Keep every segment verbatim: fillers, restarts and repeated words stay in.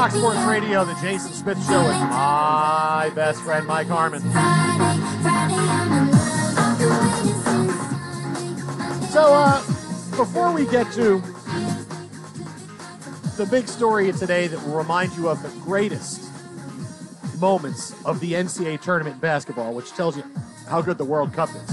Fox Sports Radio, the Jason Smith Show with my best friend, Mike Harmon. So, uh, before we get to the big story of today that will remind you of the greatest moments of the N C double A tournament in basketball, which tells you how good the World Cup is,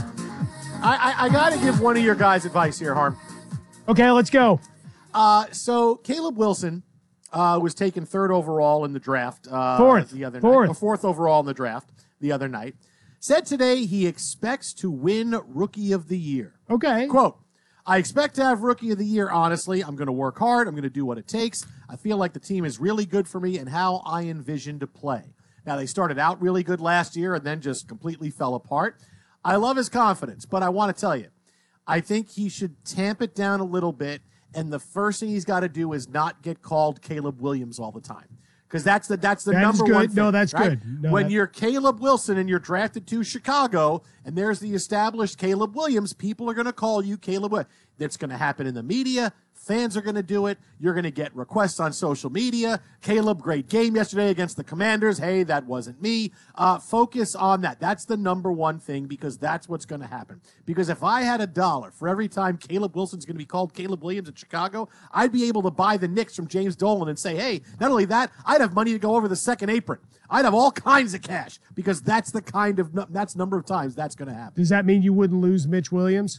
I, I, I got to give one of your guys advice here, Harm. Okay, let's go. Uh, so, Caleb Wilson uh, was taken third overall in the draft uh, fourth. the other fourth. night. Or fourth overall in the draft the other night. Said today he expects to win Rookie of the Year. Okay. Quote, I expect to have Rookie of the Year, honestly. I'm going to work hard. I'm going to do what it takes. I feel like the team is really good for me and how I envision to play. Now, they started out really good last year and then just completely fell apart. I love his confidence, but I want to tell you, I think he should tamp it down a little bit, and the first thing he's got to do is not get called Caleb Williams all the time. Because that's the that's the That is number good. one thing. No, that's right? good. No, when that- you're Caleb Wilson and you're drafted to Chicago, and there's the established Caleb Williams, people are going to call you Caleb Williams. That's going to happen in the media. Fans are going to do it. You're going to get requests on social media. Caleb, great game yesterday against the Commanders. Hey, that wasn't me. Uh, focus on that. That's the number one thing, because that's what's going to happen. Because if I had a dollar for every time Caleb Wilson's going to be called Caleb Williams in Chicago, I'd be able to buy the Knicks from James Dolan and say, hey, not only that, I'd have money to go over the second apron. I'd have all kinds of cash, because that's the kind of, that's number of times that's going to happen. Does that mean you wouldn't lose Mitch Williams?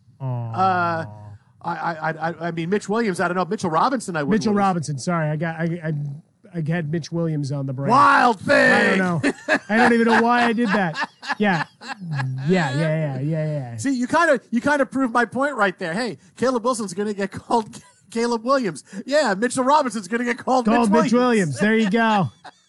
Uh, I, I, I, I mean, Mitch Williams, I don't know. Mitchell Robinson, I would Mitchell lose. Robinson. Sorry, I got I, I I had Mitch Williams on the brain. Wild thing. I don't know. I don't even know why I did that. Yeah, yeah, yeah, yeah, yeah, yeah. See, you kind of you kind of proved my point right there. Hey, Caleb Wilson's going to get called Caleb Williams. Yeah, Mitchell Robinson's going to get called, Called Mitch, Mitch Williams. Williams. There you go.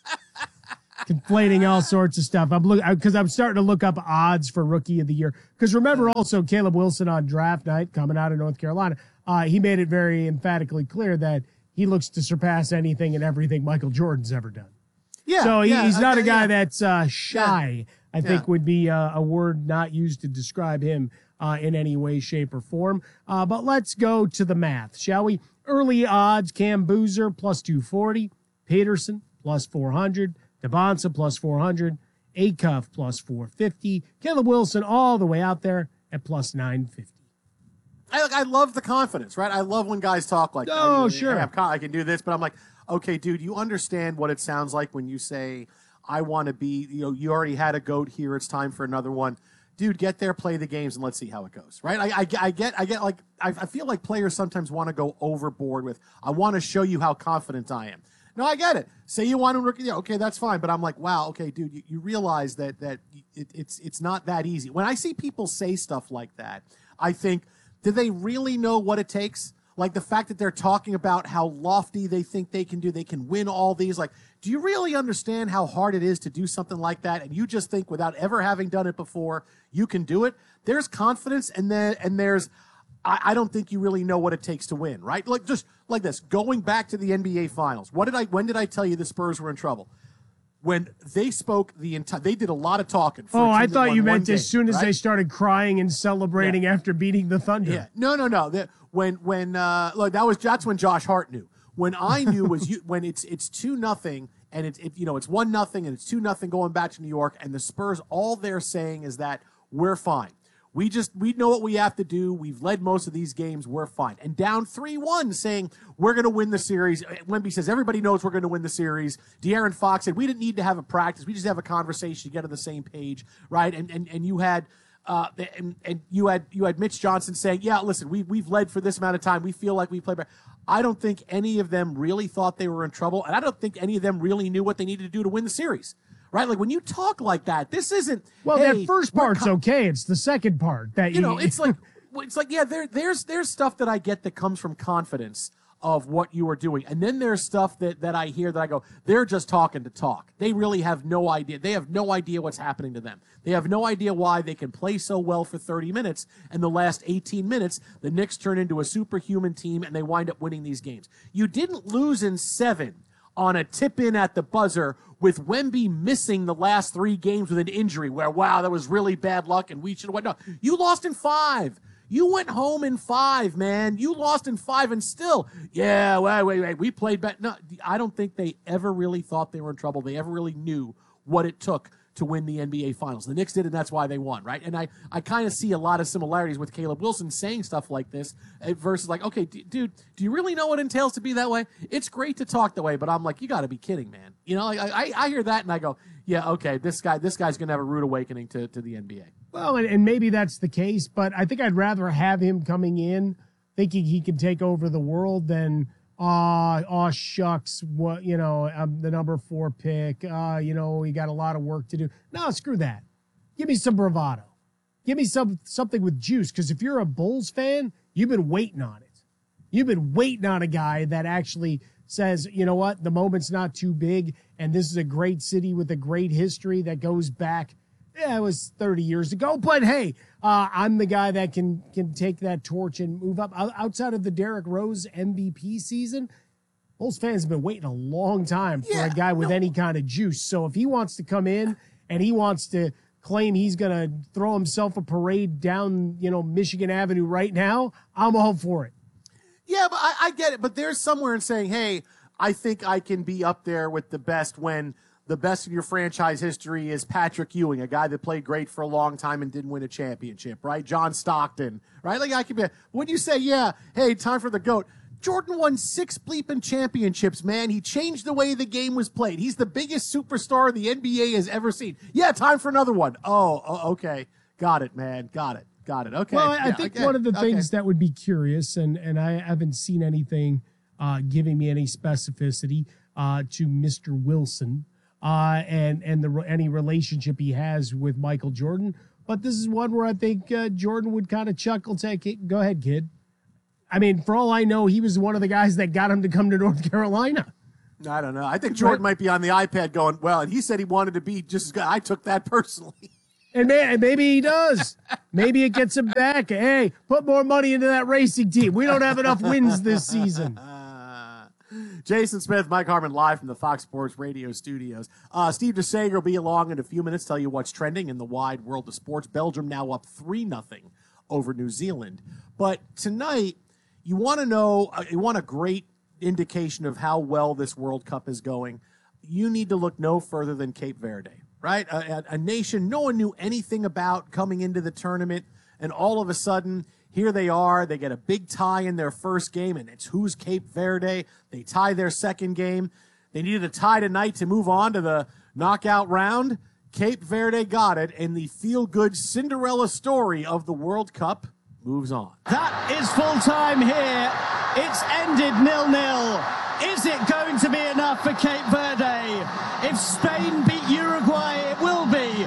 Conflating all sorts of stuff. I'm looking because I'm starting to look up odds for Rookie of the Year. Because remember, also Caleb Wilson on draft night coming out of North Carolina, uh, he made it very emphatically clear that he looks to surpass anything and everything Michael Jordan's ever done. Yeah. So he, yeah, he's not okay, a guy yeah. that's uh, shy. I think Yeah. would be uh, a word not used to describe him uh, in any way, shape, or form. Uh, but let's go to the math, shall we? Early odds: Cam Boozer plus two forty, Peterson plus four hundred. DeBonsa plus four hundred, Acuff plus four fifty, Caleb Wilson all the way out there at plus nine fifty. I, I love the confidence, right? I love when guys talk like, Oh, I, sure. I, have, I can do this, but I'm like, okay, dude, you understand what it sounds like when you say, I want to be, you know, you already had a GOAT here, it's time for another one. Dude, get there, play the games, and let's see how it goes, right? I, I, I get, I get like, I, I feel like players sometimes want to go overboard with, I want to show you how confident I am. No, I get it. Say you want to rookie, yeah, okay, that's fine. But I'm like, wow, okay, dude, you, you realize that that it, it's it's not that easy. When I see people say stuff like that, I think, do they really know what it takes? Like the fact that they're talking about how lofty they think they can do, they can win all these. Like, do you really understand how hard it is to do something like that? And you just think without ever having done it before, you can do it? There's confidence, and then and there's. I don't think you really know what it takes to win, right? Like just like this, going back to the N B A Finals. What did I? When did I tell you the Spurs were in trouble? When they spoke the entire, they did a lot of talking. For Oh, a team I that thought won you one meant game, as soon as right? they started crying and celebrating Yeah. after beating the Thunder. Yeah, no, no, no. The, when when uh, look, that was that's when Josh Hart knew. When I knew was you, when it's it's two nothing and it's it, you know it's one nothing and it's two nothing going back to New York, and the Spurs, all they're saying is that we're fine. We just, we know what we have to do. We've led most of these games. We're fine. And down three one saying, we're going to win the series. Wemby says, everybody knows we're going to win the series. De'Aaron Fox said, we didn't need to have a practice. We just have a conversation to get on the same page, right? And and, and you had, uh, and, and you had, you had Mitch Johnson saying, yeah, listen, we, we've led for this amount of time. We feel like we played better. I don't think any of them really thought they were in trouble. And I don't think any of them really knew what they needed to do to win the series. Right? Like when you talk like that, this isn't. Well, hey, that first we're part's co- okay. It's the second part that you know, it's like it's like yeah, there there's there's stuff that I get that comes from confidence of what you are doing, and then there's stuff that that I hear that I go, they're just talking to talk. They really have no idea. They have no idea what's happening to them. They have no idea why they can play so well for thirty minutes, and the last eighteen minutes, the Knicks turn into a superhuman team, and they wind up winning these games. You didn't lose in seven on a tip-in at the buzzer with Wemby missing the last three games with an injury where, wow, that was really bad luck and we should have won. No, you lost in five. You went home in five, man. You lost in five and still, yeah, wait, wait, wait. We played better. No, I don't think they ever really thought they were in trouble. They ever really knew what it took to win the N B A Finals. The Knicks did, and that's why they won, right? And I, I kind of see a lot of similarities with Caleb Wilson saying stuff like this versus like, okay, d- dude, do you really know what it entails to be that way? It's great to talk that way, but I'm like, you got to be kidding, man. You know, like, I, I hear that, and I go, yeah, okay, this guy, this guy's going to have a rude awakening to, to the N B A. Well, and, and maybe that's the case, but I think I'd rather have him coming in thinking he can take over the world than – Uh, oh, shucks, what, you know, I'm the number four pick. Uh, you know, we got a lot of work to do. No, screw that. Give me some bravado. Give me some something with juice, because if you're a Bulls fan, you've been waiting on it. You've been waiting on a guy that actually says, you know what, the moment's not too big, and this is a great city with a great history that goes back, yeah, it was thirty years ago, but hey, uh, I'm the guy that can can take that torch and move up. Outside of the Derrick Rose M V P season, Bulls fans have been waiting a long time for yeah, a guy with no. any kind of juice. So if he wants to come in and he wants to claim he's going to throw himself a parade down, you know, Michigan Avenue right now, I'm all for it. Yeah, but I, I get it. But there's somewhere in saying, hey, I think I can be up there with the best when the best in your franchise history is Patrick Ewing, a guy that played great for a long time and didn't win a championship, right? John Stockton, right? Like I could be. When you say, yeah, hey, time for the GOAT. Jordan won six bleeping championships, man. He changed the way the game was played. He's the biggest superstar the N B A has ever seen. Yeah, time for another one. Oh, oh okay. Got it, man. Got it. Got it. Okay. Well, I yeah, think okay. one of the okay. things that would be curious, and, and I haven't seen anything uh, giving me any specificity uh, to Mister Wilson, Uh, and and the any relationship he has with Michael Jordan, but this is one where I think uh, Jordan would kind of chuckle, say, "Go ahead, kid." I mean, for all I know, he was one of the guys that got him to come to North Carolina. I don't know. I think Jordan might be on the iPad going, well, and he said he wanted to be just as good. I took that personally. And, may, and maybe he does. Maybe it gets him back. Hey, put more money into that racing team. We don't have enough wins this season. Jason Smith, Mike Harmon, live from the Fox Sports Radio studios. Uh, Steve DeSager will be along in a few minutes, tell you what's trending in the wide world of sports. Belgium now up three nothing over New Zealand. But tonight, you want to know, uh, you want a great indication of how well this World Cup is going. You need to look no further than Cape Verde, right? A, a, a nation no one knew anything about coming into the tournament, and all of a sudden, here they are. They get a big tie in their first game, and it's who's Cape Verde. They tie their second game. They needed a tie tonight to move on to the knockout round. Cape Verde got it, and the feel-good Cinderella story of the World Cup moves on. That is full time here. It's ended nil-nil. Is it going to be enough for Cape Verde? If Spain beat Uruguay, it will be.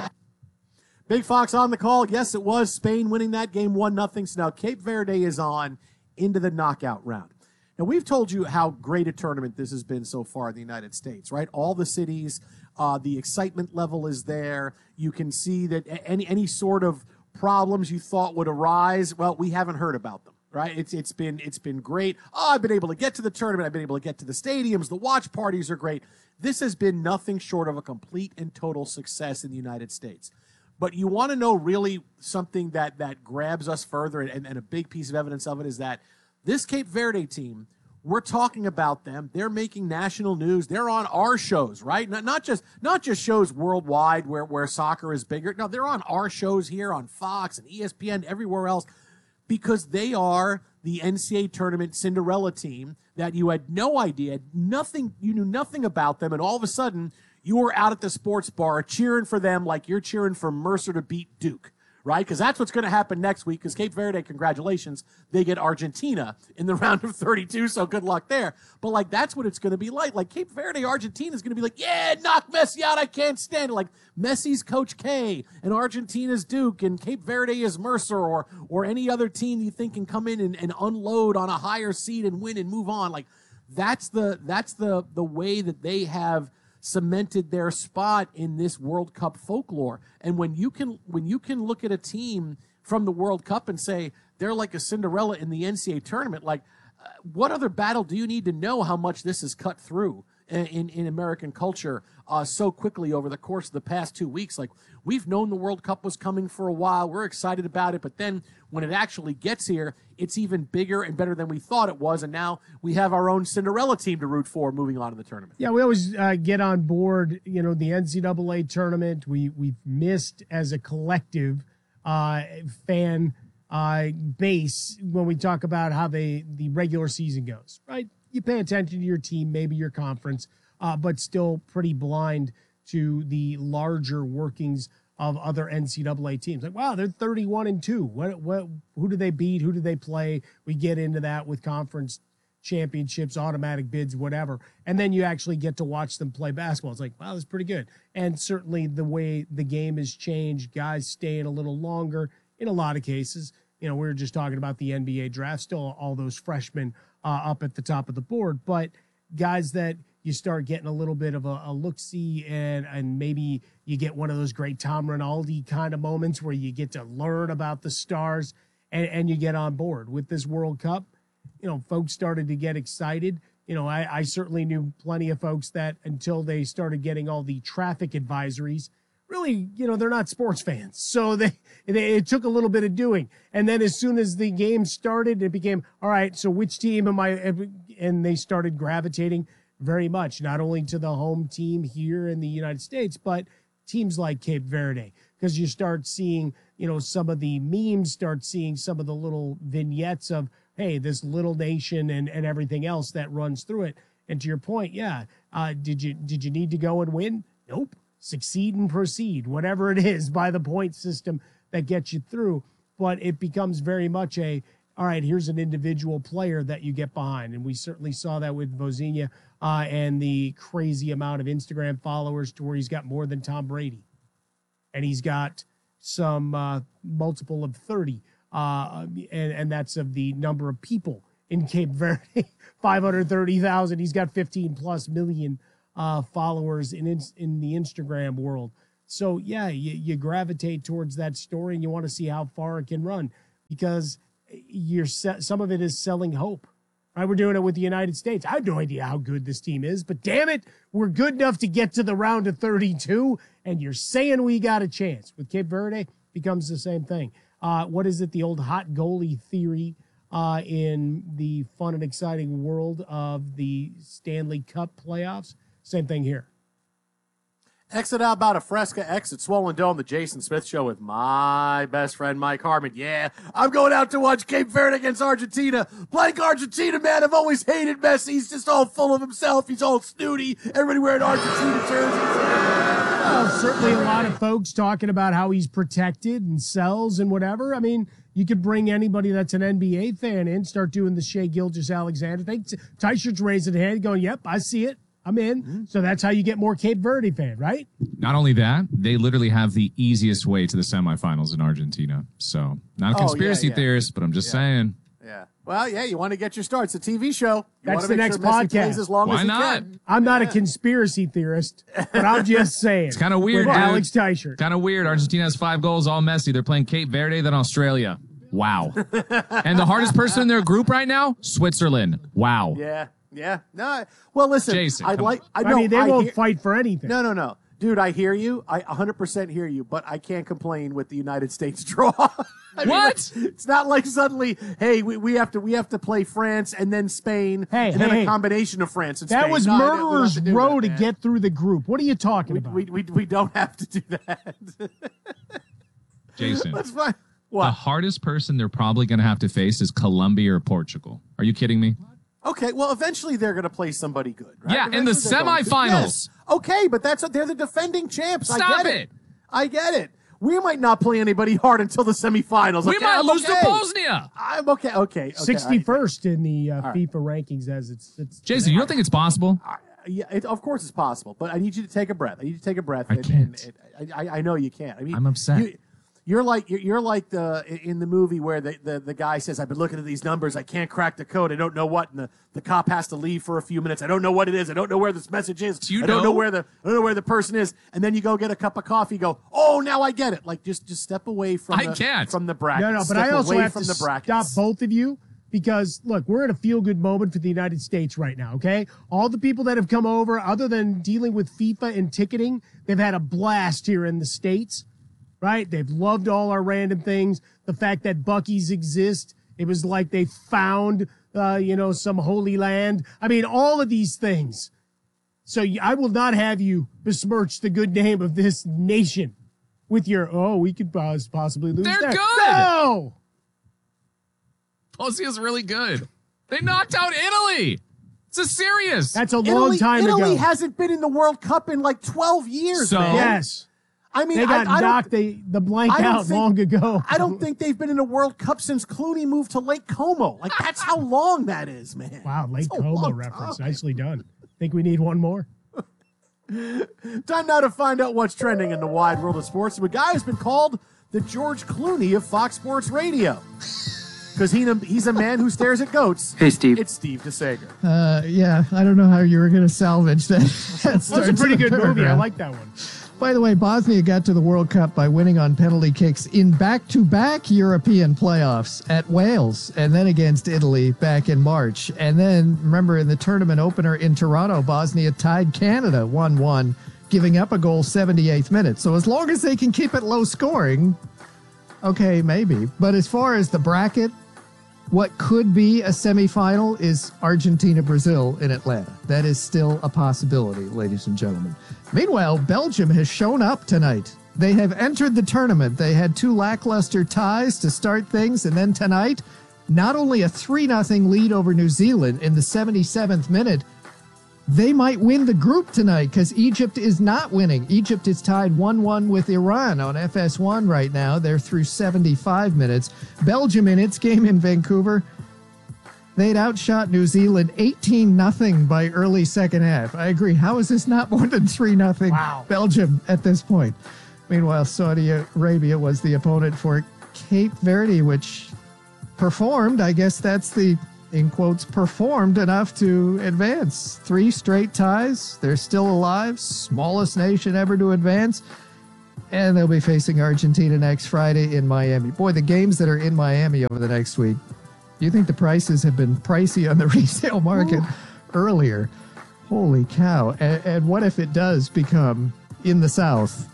Big Fox on the call. Yes, it was Spain winning that game one nothing. So now Cape Verde is on into the knockout round. Now, we've told you how great a tournament this has been so far in the United States, right? All the cities, uh, the excitement level is there. You can see that any any sort of problems you thought would arise, well, we haven't heard about them, right? It's It's been it's been great. Oh, I've been able to get to the tournament. I've been able to get to the stadiums. The watch parties are great. This has been nothing short of a complete and total success in the United States. But you want to know really something that that grabs us further, and, and a big piece of evidence of it is that this Cape Verde team, we're talking about them. They're making national news. They're on our shows, right? Not, not just not just shows worldwide where, where soccer is bigger. No, they're on our shows here on Fox and E S P N, everywhere else, because they are the N C A A tournament Cinderella team that you had no idea, nothing, you knew nothing about them, and all of a sudden you were out at the sports bar cheering for them like you're cheering for Mercer to beat Duke, right? Because that's what's going to happen next week, because Cape Verde, congratulations, they get Argentina in the round of thirty-two, so good luck there. But, like, that's what it's going to be like. Like, Cape Verde, Argentina is going to be like, yeah, knock Messi out, I can't stand it. Like, Messi's Coach K, and Argentina's Duke, and Cape Verde is Mercer, or or any other team you think can come in and, and unload on a higher seed and win and move on. Like, that's the that's the the way that they have cemented their spot in this World Cup folklore. And when you can when you can look at a team from the World Cup and say they're like a Cinderella in the N C A A tournament, like uh, what other battle do you need to know how much this is cut through in, in American culture uh, so quickly over the course of the past two weeks. Like, we've known the World Cup was coming for a while. We're excited about it. But then when it actually gets here, it's even bigger and better than we thought it was. And now we have our own Cinderella team to root for moving on in the tournament. Yeah, we always uh, get on board, you know, the N C double A tournament. We, we've missed as a collective uh, fan uh, base when we talk about how they, the regular season goes, right? You pay attention to your team, maybe your conference, uh, but still pretty blind to the larger workings of other N C double A teams. Like, wow, they're thirty-one and two. What, what, who do they beat? Who do they play? We get into that with conference championships, automatic bids, whatever. And then you actually get to watch them play basketball. It's like, wow, that's pretty good. And certainly the way the game has changed, guys staying a little longer in a lot of cases. You know, we were just talking about the N B A draft, still all those freshmen uh, up at the top of the board, but guys that you start getting a little bit of a, a look-see, and and maybe you get one of those great Tom Rinaldi kind of moments where you get to learn about the stars, and, and you get on board with this World Cup. You know, folks started to get excited. You know, I, I certainly knew plenty of folks that until they started getting all the traffic advisories, really, you know, they're not sports fans. So they, they it took a little bit of doing. And then as soon as the game started, it became, all right, so which team am I? And they started gravitating very much, not only to the home team here in the United States, but teams like Cape Verde, because you start seeing, you know, some of the memes, start seeing some of the little vignettes of, hey, this little nation and, and everything else that runs through it. And to your point, yeah, uh, did you did you need to go and win? Nope. Succeed and proceed, whatever it is, by the point system that gets you through. But it becomes very much a, all right, here's an individual player that you get behind. And we certainly saw that with Vozinha uh, and the crazy amount of Instagram followers to where he's got more than Tom Brady. And he's got some uh, multiple of thirty. Uh, and, and that's of the number of people in Cape Verde, five hundred thirty thousand. He's got fifteen plus million uh, followers in, in in the Instagram world. So, yeah, you, you gravitate towards that story and you want to see how far it can run, because you're se- some of it is selling hope. Right? We're doing it with the United States. I have no idea how good this team is, but damn it, we're good enough to get to the round of thirty-two, and you're saying we got a chance. With Cape Verde, becomes the same thing. Uh, what is it? The old hot goalie theory uh, in the fun and exciting world of the Stanley Cup playoffs. Same thing here. Exit out about a Fresca, exit Swollen Dome, the Jason Smith Show with my best friend, Mike Harmon. Yeah, I'm going out to watch Cape Verde against Argentina. Blank Argentina, man. I've always hated Messi. He's just all full of himself. He's all snooty. Everybody wearing Argentina jerseys. Well, certainly a lot of folks talking about how he's protected and sells and whatever. I mean, you could bring anybody that's an N B A fan in, start doing the Shea Gilgeous-Alexander thing. Tyshert's raising a hand going, yep, I see it. I'm in. Mm-hmm. So that's how you get more Cape Verde fan, right? Not only that, they literally have the easiest way to the semifinals in Argentina. So not a conspiracy oh, yeah, yeah. theorist, but I'm just yeah. saying. Yeah. Well, yeah, you want to get your start. It's a T V show. You that's the next sure podcast. As long Why as he not? Can. I'm not yeah. a conspiracy theorist, but I'm just saying. It's kind of weird, with dude. Alex Teichert. Kind of weird. Argentina has five goals, all Messi. They're playing Cape Verde, then Australia. Wow. And the hardest person in their group right now, Switzerland. Wow. Yeah. Yeah. No. Well, listen. Jason, I'd like. I, I know, mean, they I won't hear, fight for anything. No, no, no, dude. I hear you. I one hundred percent hear you. But I can't complain with the United States draw. I mean, what? It's, it's not like suddenly, hey, we, we have to we have to play France and then Spain hey, and hey, then hey. a combination of France and that Spain. was no, murderer's to row that, to get through the group. What are you talking we, about? We, we we don't have to do that. Jason. That's fine. What? The hardest person they're probably going to have to face is Colombia or Portugal. Are you kidding me? Okay, well, eventually they're going to play somebody good, right? Yeah, eventually in the semifinals. Yes. Okay, but that's they're the defending champs. Stop I get it. it. I get it. We might not play anybody hard until the semifinals. We okay? might I'm lose okay. to Bosnia. I'm okay. Okay. okay. sixty-first in the uh, right. FIFA rankings as it's. it's Jason, you don't think it's possible? I, yeah, it, of course it's possible, but I need you to take a breath. I need you to take a breath. I and, can't. And, and, I, I know you can't. I mean, I'm upset. You, You're like you're, you're like the in the movie where the, the, the guy says, I've been looking at these numbers, I can't crack the code, I don't know what, and the, the cop has to leave for a few minutes. I don't know what it is. I don't know where this message is. Do you I don't know? know where the I don't know where the person is. And then you go get a cup of coffee, go, oh, now I get it. Like just just step away from I the can't. from the brackets. No, no, but step I also away have from to the brackets. stop both of you because, look, we're at a feel-good moment for the United States right now, okay? All the people that have come over, other than dealing with FIFA and ticketing, they've had a blast here in the States, right? They've loved all our random things. The fact that Buc-ee's exist, it was like they found, uh, you know, some holy land. I mean, all of these things. So I will not have you besmirch the good name of this nation with your, oh, we could possibly lose. They're there. good. No! Bosnia's really good. They knocked out Italy. It's a serious. That's a long Italy, time Italy ago. hasn't been in the World Cup in like twelve years, So? man. Yes. I mean, They got I, I knocked don't, the, the blank I don't out think- long ago. I don't think they've been in a World Cup since Clooney moved to Lake Como. Like, that's how long that is, man. Wow, Lake That's a Como long reference. time. Nicely done. Think we need one more? Time now to find out what's trending in the wide world of sports. A guy has been called the George Clooney of Fox Sports Radio. Because he, he's a man who stares at goats. Hey, Steve. It's Steve DeSager. Uh, yeah, I don't know how you were going to salvage that. that That was a pretty good movie. I like that one. By the way, Bosnia got to the World Cup by winning on penalty kicks in back-to-back European playoffs at Wales and then against Italy back in March. And then, remember, in the tournament opener in Toronto, Bosnia tied Canada one one, giving up a goal seventy-eighth minute. So as long as they can keep it low scoring, okay, maybe. But as far as the bracket, what could be a semifinal is Argentina-Brazil in Atlanta. That is still a possibility, ladies and gentlemen. Meanwhile, Belgium has shown up tonight. They have entered the tournament. They had two lackluster ties to start things, and then tonight, not only a three nothing lead over New Zealand in the seventy-seventh minute, they might win the group tonight because Egypt is not winning. Egypt is tied one one with Iran on F S one right now. They're through seventy-five minutes. Belgium, in its game in Vancouver, they'd outshot New Zealand eighteen nothing by early second half. I agree. How is this not more than three nothing Wow. Belgium at this point? Meanwhile, Saudi Arabia was the opponent for Cape Verde, which performed. I guess that's the, in quotes, performed enough to advance. Three straight ties. They're still alive. Smallest nation ever to advance. And they'll be facing Argentina next Friday in Miami. Boy, the games that are in Miami over the next week. Do you think the prices have been pricey on the resale market Ooh. earlier? Holy cow. And, and what if it does become, in the South,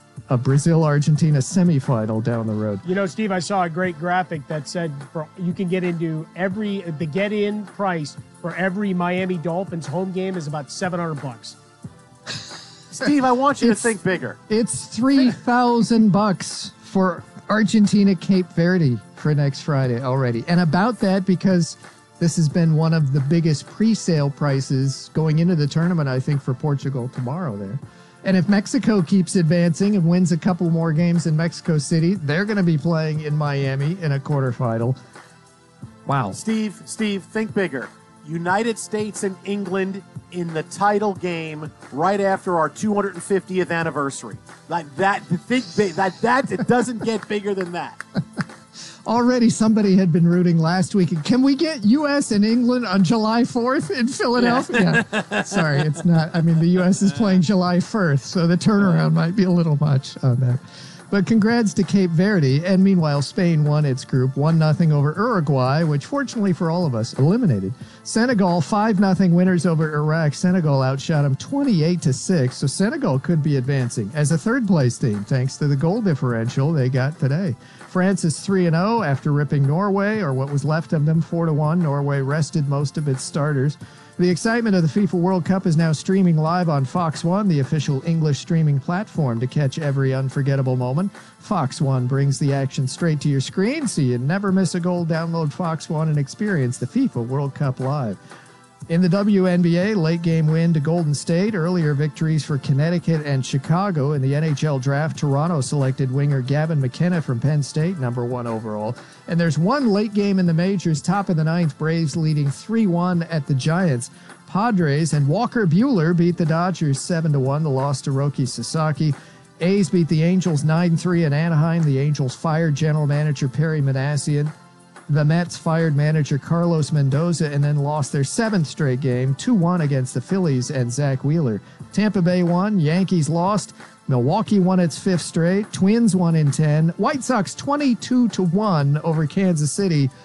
a Brazil-Argentina semifinal down the road? You know, Steve, I saw a great graphic that said for, you can get into every, the get-in price for every Miami Dolphins home game is about seven hundred bucks. Steve, I want you It's- to think bigger. It's three thousand bucks for Argentina Cape Verde for next Friday already. And about that, because this has been one of the biggest pre-sale prices going into the tournament, I think, for Portugal tomorrow there. And if Mexico keeps advancing and wins a couple more games in Mexico City, they're going to be playing in Miami in a quarterfinal. Wow. Steve, Steve, think bigger. United States and England in the title game right after our two hundred fiftieth anniversary. Like that, think big, that that it doesn't get bigger than that. Already somebody had been rooting last week. Can we get U S and England on July fourth in Philadelphia? Yeah. Sorry, it's not. I mean, the U S is playing July first, so the turnaround might be a little much on that. But congrats to Cape Verde. And meanwhile, Spain won its group one nothing over Uruguay, which fortunately for all of us, eliminated. Senegal, five nothing winners over Iraq. Senegal outshot them twenty-eight to six. So Senegal could be advancing as a third place team, thanks to the goal differential they got today. France is three and oh after ripping Norway, or what was left of them, four to one. Norway rested most of its starters. The excitement of the FIFA World Cup is now streaming live on Fox One, the official English streaming platform to catch every unforgettable moment. Fox One brings the action straight to your screen, so you never miss a goal. Download Fox One and experience the FIFA World Cup live. In the W N B A, late game win to Golden State. Earlier victories for Connecticut and Chicago. In the N H L draft, Toronto selected winger Gavin McKenna from Penn State, number one overall. And there's one late game in the majors, top of the ninth, Braves leading three one at the Giants. Padres and Walker Buehler beat the Dodgers seven to one. The loss to Roki Sasaki. A's beat the Angels nine three in Anaheim. The Angels fired general manager Perry Manassian. The Mets fired manager Carlos Mendoza and then lost their seventh straight game, two one against the Phillies and Zach Wheeler. Tampa Bay won, Yankees lost, Milwaukee won its fifth straight, Twins won in ten, White Sox twenty-two to one over Kansas City.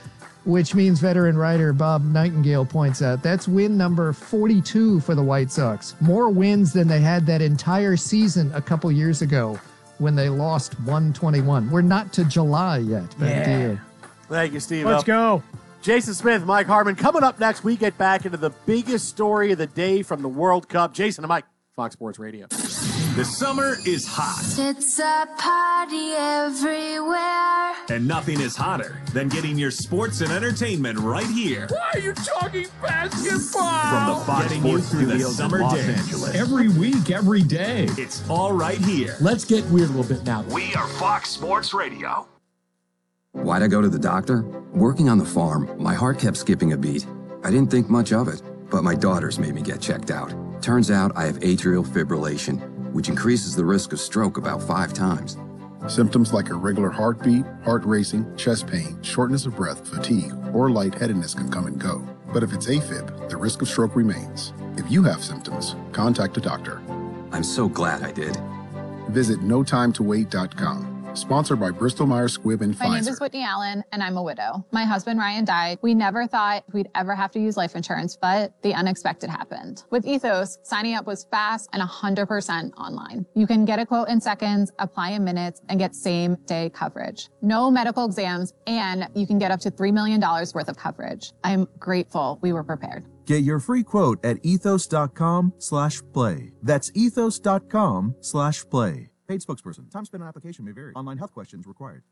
which means veteran writer Bob Nightingale points out that's win number forty-two for the White Sox. More wins than they had that entire season a couple years ago when they lost one twenty-one. We're not to July yet. Back to you. Thank you, Steve. Let's go. Jason Smith, Mike Harmon. Coming up next, we get back into the biggest story of the day from the World Cup. Jason and Mike, Fox Sports Radio. The summer is hot. It's a party everywhere. And nothing is hotter than getting your sports and entertainment right here. Why are you talking basketball? From the Fox Getting you Sports through the Studios summer in Los days. Angeles. Every week, every day. It's all right here. Let's get weird a little bit now. We are Fox Sports Radio. Why'd I go to the doctor? Working on the farm, my heart kept skipping a beat. I didn't think much of it, but my daughters made me get checked out. Turns out I have atrial fibrillation, which increases the risk of stroke about five times. Symptoms like irregular heartbeat, heart racing, chest pain, shortness of breath, fatigue, or lightheadedness can come and go. But if it's AFib, the risk of stroke remains. If you have symptoms, contact a doctor. I'm so glad I did. Visit no time to wait dot com. Sponsored by Bristol Myers Squibb and Pfizer. My name is Whitney Allen, and I'm a widow. My husband, Ryan, died. We never thought we'd ever have to use life insurance, but the unexpected happened. With Ethos, signing up was fast and one hundred percent online. You can get a quote in seconds, apply in minutes, and get same-day coverage. No medical exams, and you can get up to three million dollars worth of coverage. I'm grateful we were prepared. Get your free quote at ethos.com slash play. That's ethos.com slash play. Paid spokesperson. Time spent on application may vary. Online health questions required.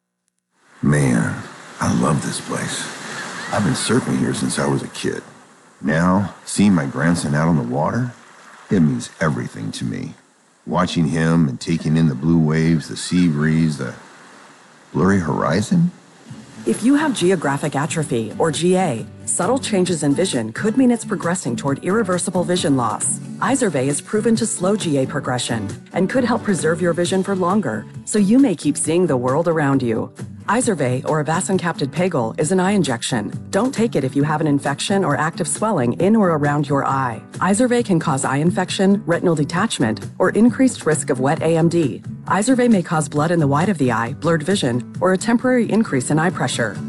Man, I love this place. I've been surfing here since I was a kid. Now, seeing my grandson out on the water, it means everything to me. Watching him and taking in the blue waves, the sea breeze, the blurry horizon. If you have geographic atrophy, or G A, subtle changes in vision could mean it's progressing toward irreversible vision loss. Izervay is proven to slow G A progression and could help preserve your vision for longer, so you may keep seeing the world around you. Izervay, or avacincaptad pegol, is an eye injection. Don't take it if you have an infection or active swelling in or around your eye. Izervay can cause eye infection, retinal detachment, or increased risk of wet A M D. Izervay may cause blood in the white of the eye, blurred vision, or a temporary increase in eye pressure.